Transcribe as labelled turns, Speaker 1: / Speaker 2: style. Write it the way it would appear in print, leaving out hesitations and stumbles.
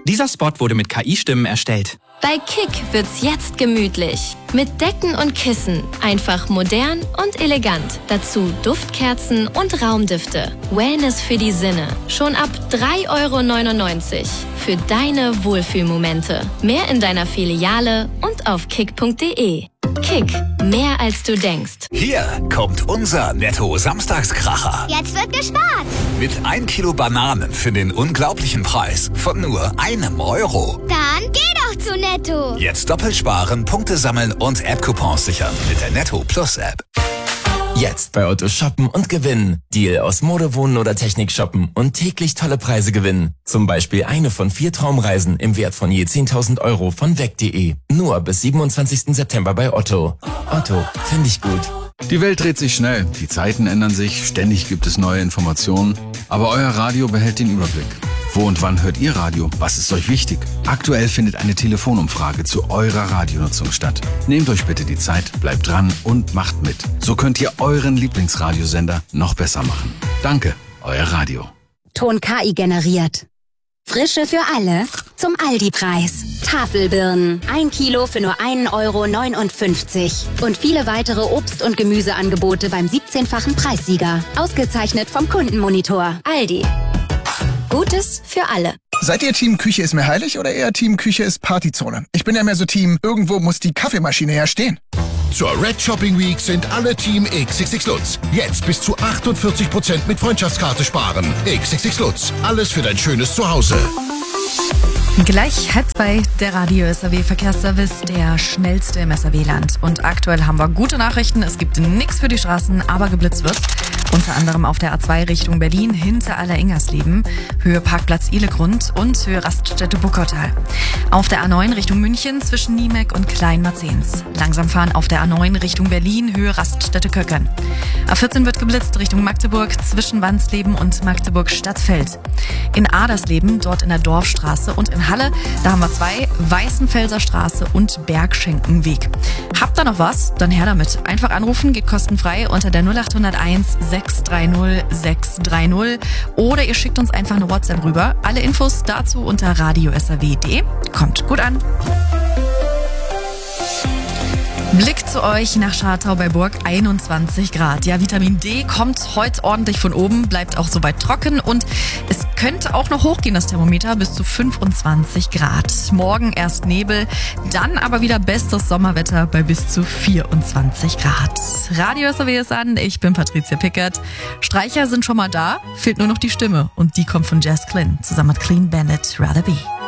Speaker 1: Dieser Spot wurde mit KI-Stimmen erstellt.
Speaker 2: Bei Kick wird's jetzt gemütlich. Mit Decken und Kissen. Einfach modern und elegant. Dazu Duftkerzen und Raumdüfte. Wellness für die Sinne. Schon ab 3,99 € für deine Wohlfühlmomente. Mehr in deiner Filiale und auf kick.de. Kick, mehr als du denkst.
Speaker 3: Hier kommt unser Netto-Samstagskracher.
Speaker 4: Jetzt wird gespart.
Speaker 3: Mit 1 Kilo Bananen für den unglaublichen Preis von nur €1.
Speaker 4: Dann geh doch zu Netto.
Speaker 3: Jetzt doppelt sparen, Punkte sammeln und App-Coupons sichern mit der Netto Plus App.
Speaker 5: Jetzt bei Otto shoppen und gewinnen. Deal aus Mode, Wohnen oder Technik shoppen und täglich tolle Preise gewinnen. Zum Beispiel eine von 4 Traumreisen im Wert von je 10.000 € von weg.de. Nur bis 27. September bei Otto. Otto, finde ich gut.
Speaker 6: Die Welt dreht sich schnell, die Zeiten ändern sich, ständig gibt es neue Informationen. Aber euer Radio behält den Überblick. Wo und wann hört ihr Radio? Was ist euch wichtig? Aktuell findet eine Telefonumfrage zu eurer Radionutzung statt. Nehmt euch bitte die Zeit, bleibt dran und macht mit. So könnt ihr euren Lieblingsradiosender noch besser machen. Danke, euer Radio.
Speaker 7: Ton KI generiert. Frische für alle zum Aldi-Preis. Tafelbirnen, 1 Kilo für nur 1,59 € und viele weitere Obst- und Gemüseangebote beim 17-fachen Preissieger. Ausgezeichnet vom Kundenmonitor. Aldi. Gutes für alle.
Speaker 8: Seid ihr Team Küche ist mir heilig oder eher Team Küche ist Partyzone? Ich bin ja mehr so Team, irgendwo muss die Kaffeemaschine ja stehen.
Speaker 9: Zur Red Shopping Week sind alle Team XXX Lutz. Jetzt bis zu 48% mit Freundschaftskarte sparen. XXX Lutz. Alles für dein schönes Zuhause.
Speaker 10: Gleich 1:30 der Radio SAW Verkehrsservice, der schnellste im SAW-Land. Und aktuell haben wir gute Nachrichten. Es gibt nichts für die Straßen, aber geblitzt wird. Unter anderem auf der A2 Richtung Berlin hinter Aller-Ingersleben, Höhe Parkplatz Ihlegrund und Höhe Raststätte Buckertal. Auf der A9 Richtung München zwischen Niemek und Kleinmarzens. Langsam fahren auf der A9 Richtung Berlin, Höhe Raststätte Köckern. A14 wird geblitzt Richtung Magdeburg zwischen Wandsleben und Magdeburg-Stadtfeld. In Adersleben, dort in der Dorfstraße, und in Halle, da haben wir 2, Weißenfelser Straße und Bergschenkenweg. Habt ihr noch was? Dann her damit. Einfach anrufen, geht kostenfrei unter der 0801 630 630 oder ihr schickt uns einfach eine WhatsApp rüber. Alle Infos dazu unter radiosaw.de. Kommt gut an. Blick zu euch nach Schartau bei Burg, 21 Grad. Ja, Vitamin D kommt heute ordentlich von oben, bleibt auch soweit trocken und es könnte auch noch hochgehen, das Thermometer, bis zu 25 Grad. Morgen erst Nebel, dann aber wieder bestes Sommerwetter bei bis zu 24 Grad. Radio SAW ist an, ich bin Patricia Pickert. Streicher sind schon mal da, fehlt nur noch die Stimme und die kommt von Jazz Glynn zusammen mit Clean Bandit, Rather Be.